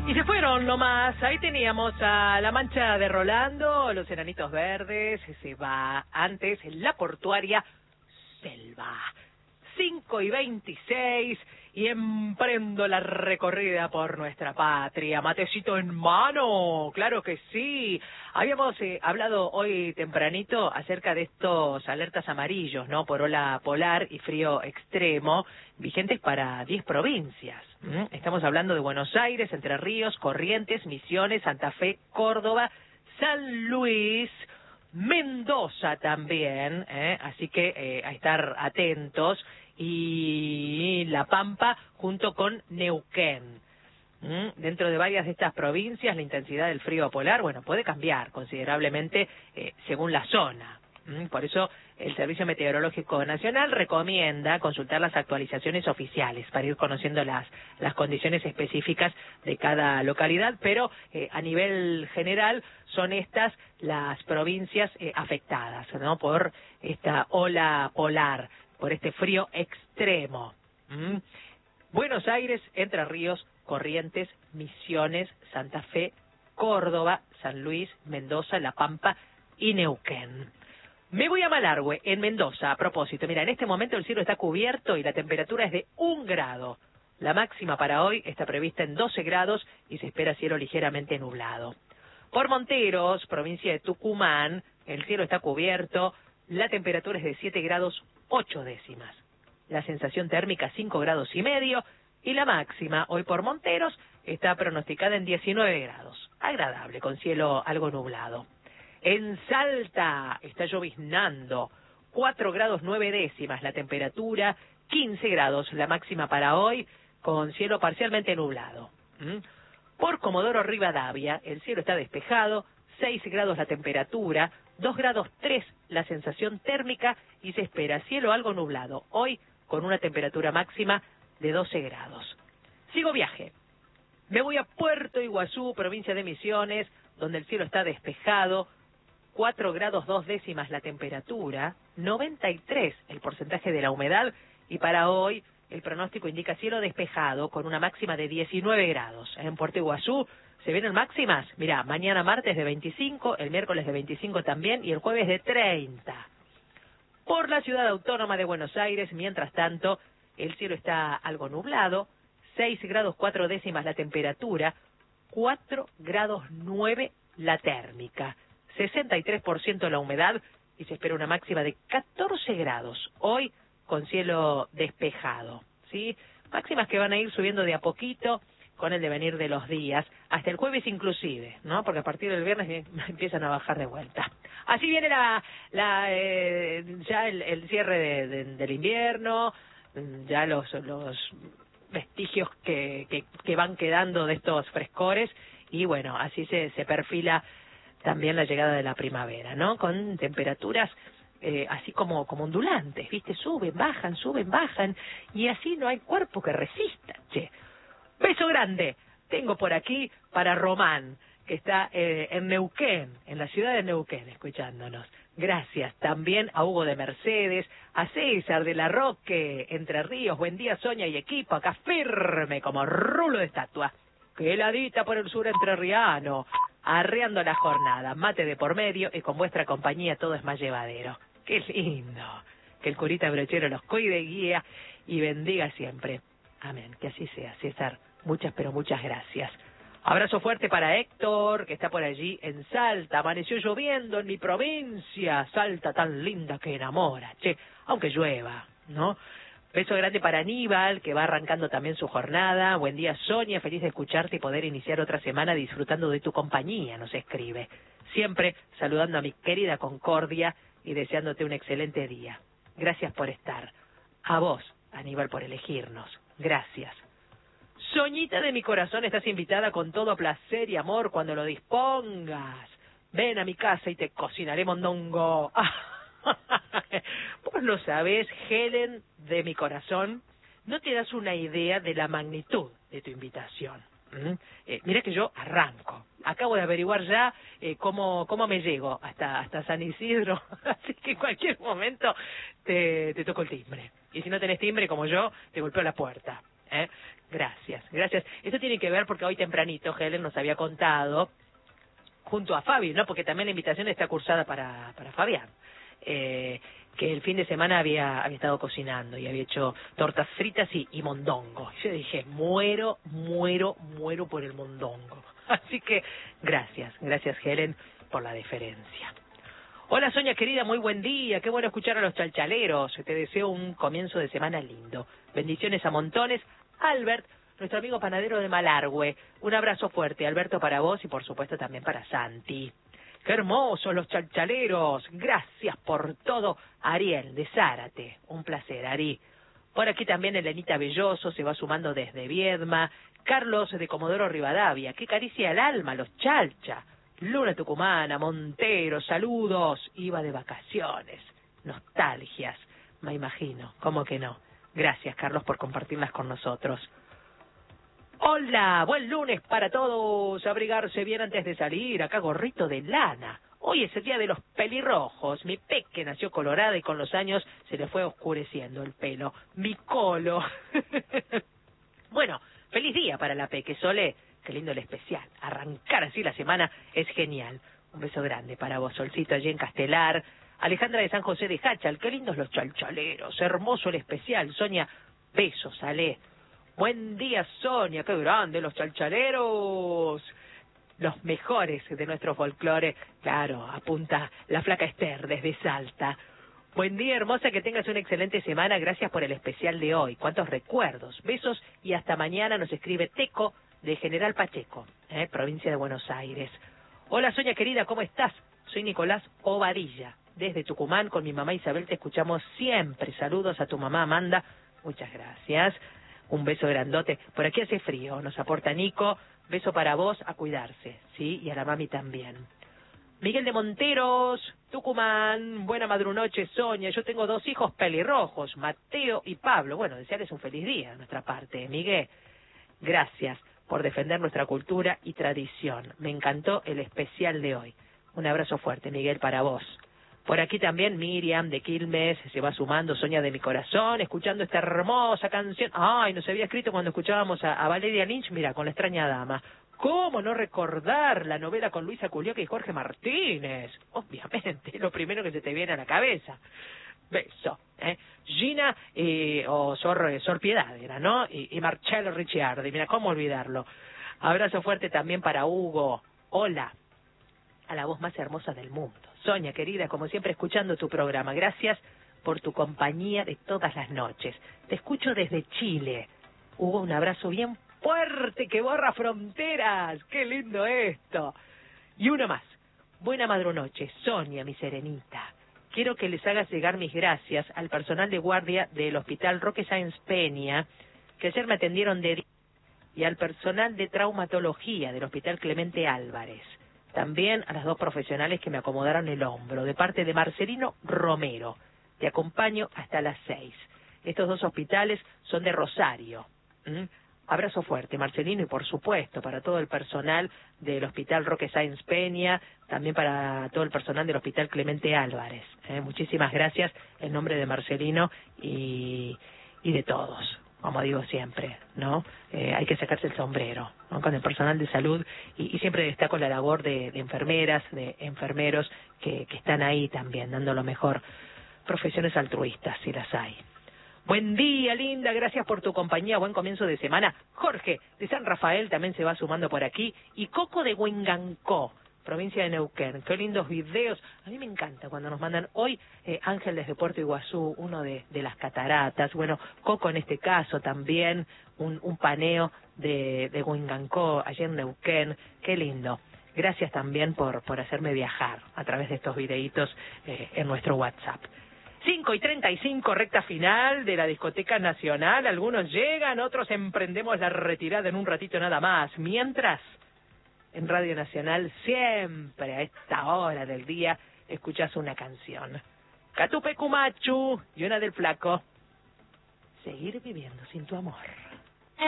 Y se fueron nomás, ahí teníamos a La Mancha de Rolando, Los Enanitos Verdes, se va antes La Portuaria, Selva. 5:26 y emprendo la recorrida por nuestra patria. Matecito en mano, claro que sí. Habíamos hablado hoy tempranito acerca de estos alertas amarillos, ¿no? Por ola polar y frío extremo, vigentes para 10 provincias. Estamos hablando de Buenos Aires, Entre Ríos, Corrientes, Misiones, Santa Fe, Córdoba, San Luis, Mendoza también, así que a estar atentos, y La Pampa junto con Neuquén. Dentro de varias de estas provincias la intensidad del frío polar, bueno, puede cambiar considerablemente según la zona. Por eso el Servicio Meteorológico Nacional recomienda consultar las actualizaciones oficiales para ir conociendo las condiciones específicas de cada localidad, pero a nivel general son estas las provincias afectadas, ¿no? Por esta ola polar, por este frío extremo. Buenos Aires, Entre Ríos, Corrientes, Misiones, Santa Fe, Córdoba, San Luis, Mendoza, La Pampa y Neuquén. Me voy a Malargüe, en Mendoza, a propósito. Mira, en este momento el cielo está cubierto y la temperatura es de 1 grado. La máxima para hoy está prevista en 12 grados y se espera cielo ligeramente nublado. Por Monteros, provincia de Tucumán, el cielo está cubierto, la temperatura es de 7 grados 8 décimas. La sensación térmica 5 grados y medio y la máxima hoy por Monteros está pronosticada en 19 grados. Agradable, con cielo algo nublado. En Salta está lloviznando, 4 grados 9 décimas la temperatura, 15 grados la máxima para hoy, con cielo parcialmente nublado. Por Comodoro Rivadavia, el cielo está despejado, 6 grados la temperatura, 2 grados 3 la sensación térmica y se espera cielo algo nublado, hoy con una temperatura máxima de 12 grados. Sigo viaje. Me voy a Puerto Iguazú, provincia de Misiones, donde el cielo está despejado, 4 grados 2 décimas la temperatura, 93 el porcentaje de la humedad y para hoy el pronóstico indica cielo despejado con una máxima de 19 grados. En Puerto Iguazú se vienen máximas, mirá, mañana martes de 25, el miércoles de 25 también y el jueves de 30. Por la ciudad autónoma de Buenos Aires, mientras tanto, el cielo está algo nublado, 6 grados 4 décimas la temperatura, 4 grados 9 la térmica. 63% la humedad y se espera una máxima de 14 grados, hoy con cielo despejado, ¿sí? Máximas que van a ir subiendo de a poquito con el devenir de los días, hasta el jueves inclusive, ¿no? Porque a partir del viernes empiezan a bajar de vuelta. Así viene ya el cierre del invierno, ya los vestigios que van quedando de estos frescores y bueno, así se perfila también la llegada de la primavera, ¿no? Con temperaturas así como ondulantes, ¿viste? Suben, bajan, y así no hay cuerpo que resista, che. Beso grande. Tengo por aquí para Román, que está en Neuquén, en la ciudad de Neuquén, escuchándonos. Gracias. También a Hugo de Mercedes, a César de la Roque, Entre Ríos, buen día, Sonia y equipo, acá firme como rulo de estatua. Que heladita por el sur entrerriano, arreando la jornada, mate de por medio y con vuestra compañía todo es más llevadero. ¡Qué lindo! Que el curita brochero los cuide, guía y bendiga siempre. Amén, que así sea, César. Muchas, pero muchas gracias. Abrazo fuerte para Héctor, que está por allí en Salta. Amaneció lloviendo en mi provincia. Salta tan linda que enamora, che, aunque llueva, ¿no? Beso grande para Aníbal, que va arrancando también su jornada. Buen día, Sonia, feliz de escucharte y poder iniciar otra semana disfrutando de tu compañía, nos escribe. Siempre saludando a mi querida Concordia y deseándote un excelente día. Gracias por estar. A vos, Aníbal, por elegirnos. Gracias. Soñita de mi corazón, estás invitada con todo placer y amor cuando lo dispongas. Ven a mi casa y te cocinaré mondongo. Vos lo sabés, Helen de mi corazón, no te das una idea de la magnitud de tu invitación. Mira que yo arranco. Acabo de averiguar ya cómo me llego hasta San Isidro. Así que en cualquier momento te toco el timbre. Y si no tenés timbre como yo, te golpeo la puerta. Gracias, gracias. Esto tiene que ver porque hoy tempranito Helen nos había contado, junto a Fabi, ¿no? Porque también la invitación está cursada para Fabián, que el fin de semana había estado cocinando y había hecho tortas fritas y mondongo. Yo dije, muero por el mondongo. Así que gracias Helen por la deferencia. Hola Sonia querida, muy buen día, qué bueno escuchar a los chalchaleros, te deseo un comienzo de semana lindo. Bendiciones a montones. Albert, nuestro amigo panadero de Malargüe, un abrazo fuerte, Alberto, para vos y por supuesto también para Santi. Qué hermosos los chalchaleros, gracias por todo. Ariel, de Zárate, un placer, Ari. Por aquí también Elenita Belloso se va sumando desde Viedma. Carlos de Comodoro Rivadavia, qué caricia al alma, los chalcha. Luna Tucumana, Montero, saludos. Iba de vacaciones, nostalgias, me imagino, ¿cómo que no? Gracias, Carlos, por compartirlas con nosotros. Hola, buen lunes para todos. Abrigarse bien antes de salir. Acá gorrito de lana. Hoy es el día de los pelirrojos. Mi peque nació colorada y con los años se le fue oscureciendo el pelo. Mi colo. Bueno, feliz día para la peque, Sole. Qué lindo el especial. Arrancar así la semana es genial. Un beso grande para vos, Solcito, allí en Castelar. Alejandra de San José de Hachal. Qué lindos los chalchaleros. Hermoso el especial. Sonia, besos, Ale. Buen día, Sonia. Qué grande los chalchaleros. Los mejores de nuestro folclore. Claro, apunta la flaca Esther desde Salta. Buen día, hermosa, que tengas una excelente semana. Gracias por el especial de hoy. Cuántos recuerdos. Besos y hasta mañana. Nos escribe Teco de General Pacheco, provincia de Buenos Aires. Hola, Sonia querida, ¿cómo estás? Soy Nicolás Ovadilla. Desde Tucumán, con mi mamá Isabel, te escuchamos siempre. Saludos a tu mamá Amanda. Muchas gracias. Un beso grandote. Por aquí hace frío, nos aporta Nico. Beso para vos, a cuidarse, ¿sí? Y a la mami también. Miguel de Monteros, Tucumán. Buena madrunoche, Sonia. Yo tengo 2 hijos pelirrojos, Mateo y Pablo. Bueno, desearles un feliz día de nuestra parte, Miguel. Gracias por defender nuestra cultura y tradición. Me encantó el especial de hoy. Un abrazo fuerte, Miguel, para vos. Por aquí también Miriam de Quilmes se va sumando, Sonia de mi corazón, escuchando esta hermosa canción. Ay, nos había escrito cuando escuchábamos a Valeria Lynch, mira, con La extraña dama. ¿Cómo no recordar la novela con Luisa Culioca y Jorge Martínez? Obviamente, lo primero que se te viene a la cabeza. Beso, Gina o Sor Piedad era, ¿no? Y Marcello Ricciardi, mira, ¿cómo olvidarlo? Abrazo fuerte también para Hugo. Hola, a la voz más hermosa del mundo. Sonia, querida, como siempre, escuchando tu programa. Gracias por tu compañía de todas las noches. Te escucho desde Chile. Hugo, un abrazo bien fuerte que borra fronteras. ¡Qué lindo esto! Y uno más. Buena madrunoche, Sonia, mi serenita. Quiero que les hagas llegar mis gracias al personal de guardia del Hospital Roque Sáenz Peña, que ayer me atendieron de día, y al personal de traumatología del Hospital Clemente Álvarez. También a las 2 profesionales que me acomodaron el hombro, de parte de Marcelino Romero. Te acompaño hasta las 6. Estos 2 hospitales son de Rosario. Abrazo fuerte, Marcelino, y por supuesto para todo el personal del Hospital Roque Sáenz Peña, también para todo el personal del Hospital Clemente Álvarez. Muchísimas gracias en nombre de Marcelino y de todos, como digo siempre, ¿no? Hay que sacarse el sombrero, ¿no? Con el personal de salud y siempre destaco la labor de enfermeras, de enfermeros que están ahí también, dando lo mejor. Profesiones altruistas, si las hay. Buen día, linda, gracias por tu compañía, buen comienzo de semana. Jorge, de San Rafael, también se va sumando por aquí. Y Coco de Huengancó, provincia de Neuquén. Qué lindos videos. A mí me encanta cuando nos mandan hoy Ángel desde Puerto Iguazú, uno de las cataratas. Bueno, Coco en este caso también, un paneo de Huengancó, allí en Neuquén. Qué lindo. Gracias también por hacerme viajar a través de estos videitos en nuestro WhatsApp. 5:35, recta final de la Discoteca Nacional. Algunos llegan, otros emprendemos la retirada en un ratito nada más. Mientras, en Radio Nacional, siempre a esta hora del día, escuchás una canción. Catupe Cumachu y una del Flaco. Seguir viviendo sin tu amor.